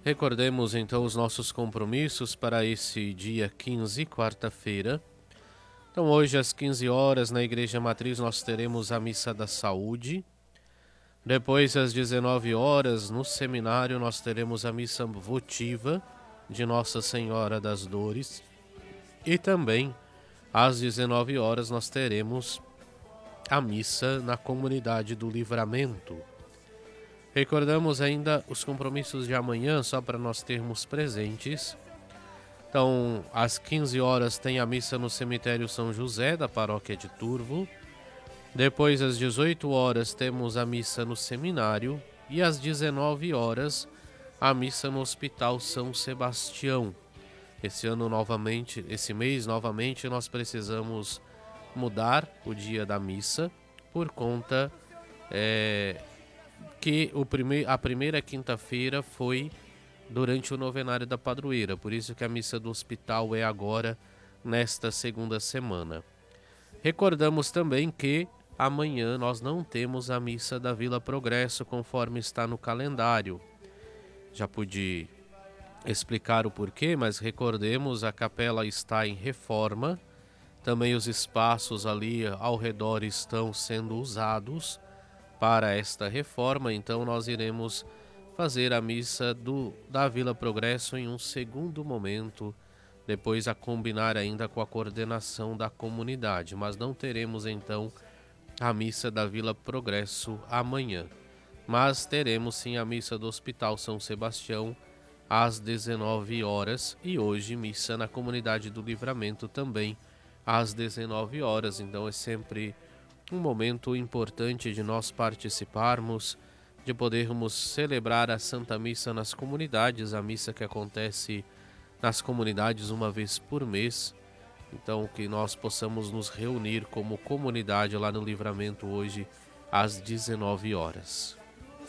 Recordemos então os nossos compromissos para esse dia 15, quarta-feira. Então hoje às 15 horas na Igreja Matriz nós teremos a Missa da Saúde. Depois às 19 horas no seminário nós teremos a missa votiva de Nossa Senhora das Dores. E também às 19 horas nós teremos a missa na Comunidade do Livramento. Recordamos ainda os compromissos de amanhã, só para nós termos presentes. Então, às 15 horas tem a missa no cemitério São José, da paróquia de Turvo. Depois, às 18 horas, temos a missa no seminário. E às 19 horas, a missa no Hospital São Sebastião. Esse mês, novamente, nós precisamos mudar o dia da missa por conta que a primeira quinta-feira foi durante o novenário da padroeira, por isso que a missa do hospital é agora, nesta segunda semana. Recordamos também que amanhã nós não temos a missa da Vila Progresso, conforme está no calendário. Já pude explicar o porquê, mas recordemos, a capela está em reforma, também os espaços ali ao redor estão sendo usados para esta reforma, então nós iremos fazer a missa da Vila Progresso em um segundo momento, depois a combinar ainda com a coordenação da comunidade, mas não teremos então a missa da Vila Progresso amanhã. Mas teremos sim a missa do Hospital São Sebastião às 19 horas e hoje missa na Comunidade do Livramento também às 19 horas, então é sempre um momento importante de nós participarmos, de podermos celebrar a Santa Missa nas comunidades, a missa que acontece nas comunidades uma vez por mês. Então que nós possamos nos reunir como comunidade lá no Livramento hoje às 19 horas.